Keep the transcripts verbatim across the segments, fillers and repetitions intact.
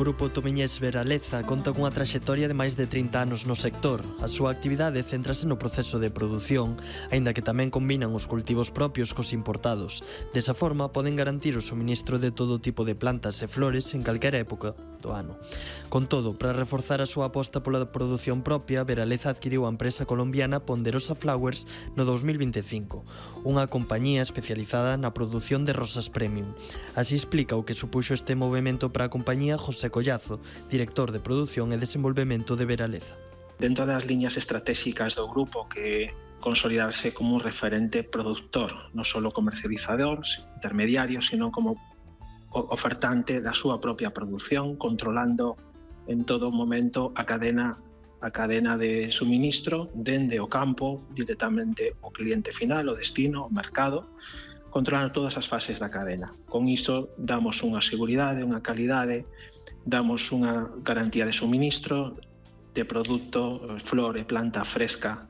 grupo tomiñés Veraleza conta cunha traxectoria de máis de trinta anos no sector. A súa actividade céntrase no proceso de produción, aínda que tamén combinan os cultivos propios cos importados. Desa forma, poden garantir o suministro de todo tipo de plantas e flores en calquera época do ano. Con todo, para reforzar a súa aposta pola produción propia, Veraleza adquiriu a empresa colombiana Ponderosa Flowers no dous mil vinte e cinco, unha compañía especializada na produción de rosas premium. Así explica o que supuxo este movimento para a compañía José Collazo, director de produción e desenvolvemento de Veraleza. Dentro das liñas estratégicas do grupo que consolidarse como un referente productor, non só comercializador, intermediario, sino como ofertante da súa propia produción, controlando en todo momento a cadena a cadena de suministro dende o campo directamente ao cliente final, o destino, o mercado, controlando todas as fases da cadena. Con iso damos unha seguridade, unha calidade, damos unha garantía de suministro de produto, flor e planta fresca,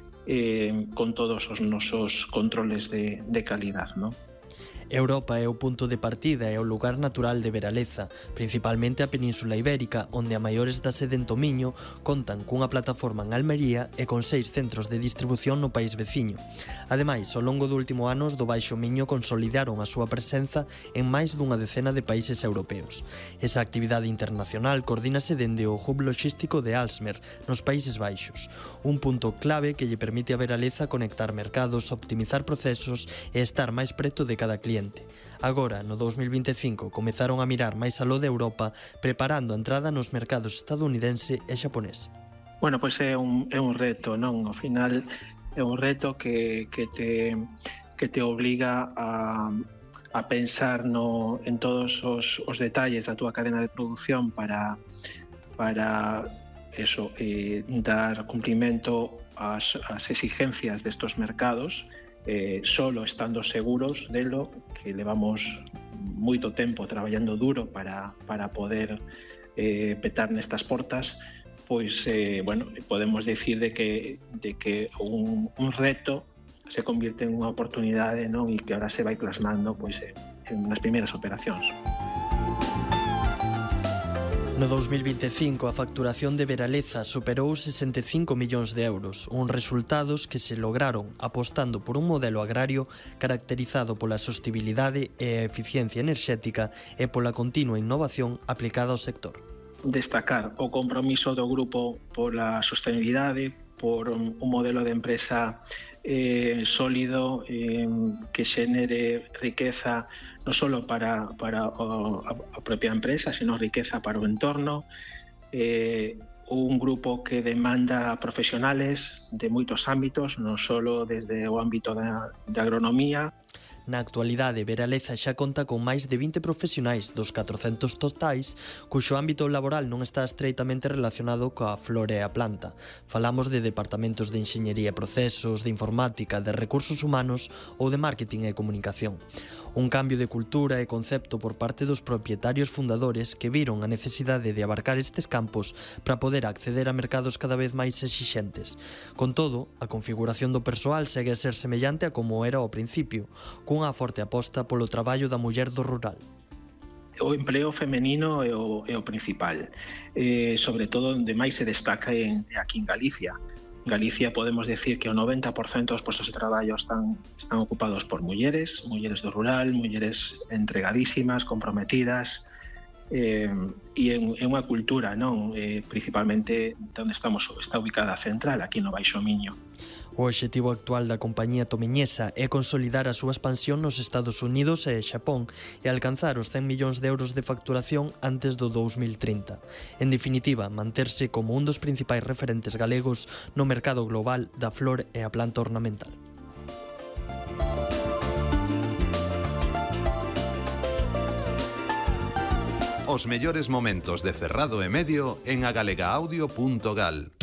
eh, con todos os nosos controles de, de calidad, ¿no? Europa é o punto de partida e o lugar natural de Veraleza, principalmente a Península Ibérica, onde a maiores da sede en Tomiño contan cunha plataforma en Almería e con seis centros de distribución no país veciño. Ademais, ao longo do último anos do Baixo Miño consolidaron a súa presenza en máis dunha decena de países europeos. Esa actividade internacional coordínase dende o hub logístico de Alsmer, nos Países Baixos, un punto clave que lle permite a Veraleza conectar mercados, optimizar procesos e estar máis preto de cada cliente. Agora, no dous mil vinte e cinco, comezaron a mirar máis aló de Europa, preparando a entrada nos mercados estadounidense e xaponés. Bueno, pois é un, é un reto, non? Ao final é un reto que, que, te, que te obliga a, a pensar no, en todos os, os detalles da túa cadena de produción para, para eso, eh, dar cumprimento ás, ás exigencias destos mercados, eh, solo estando seguros delo, que levamos moito tempo traballando duro para, para poder eh, petar nestas portas, pois, eh, bueno, podemos decir de que, de que un, un reto se convierte en unha oportunidade, non? E que ahora se vai plasmando pois, en nas primeiras operacións. No dous mil vinte e cinco, a facturación de Veraleza superou os sesenta e cinco millóns de euros, uns resultados que se lograron apostando por un modelo agrario caracterizado pola sostibilidade e a eficiencia enerxética e pola continua innovación aplicada ao sector. Destacar o compromiso do grupo pola sostenibilidade, por un modelo de empresa eh, sólido, eh, que xenere riqueza non só para, para o, a, a propia empresa, sino riqueza para o entorno, eh, un grupo que demanda profesionales de moitos ámbitos, non só desde o ámbito da, da agronomía. Na actualidade, Veraleza xa conta con máis de vinte profesionais dos catrocentos totais, cuxo ámbito laboral non está estreitamente relacionado coa flor e a planta. Falamos de departamentos de enxeñería e procesos, de informática, de recursos humanos ou de marketing e comunicación. Un cambio de cultura e concepto por parte dos propietarios fundadores que viron a necesidade de abarcar estes campos para poder acceder a mercados cada vez máis exixentes. Con todo, a configuración do persoal segue a ser semellante a como era ao principio, cunha forte aposta polo traballo da muller do rural. O empleo femenino é o, é o principal, eh, sobre todo onde máis se destaca en, aquí en Galicia. En Galicia podemos decir que o noventa por cento dos postos de traballo están, están ocupados por mulleres, mulleres do rural, mulleres entregadísimas, comprometidas, eh, e en, en unha cultura, non, eh, principalmente onde estamos, está ubicada a central, aquí no Baixo Miño. O obxectivo actual da compañía tomiñesa é consolidar a súa expansión nos Estados Unidos e Xapón e alcanzar os cen millóns de euros de facturación antes do dous mil trinta. En definitiva, manterse como un dos principais referentes galegos no mercado global da flor e a planta ornamental. Os mellores momentos de Ferrado e Medio en agalega audio punto gal.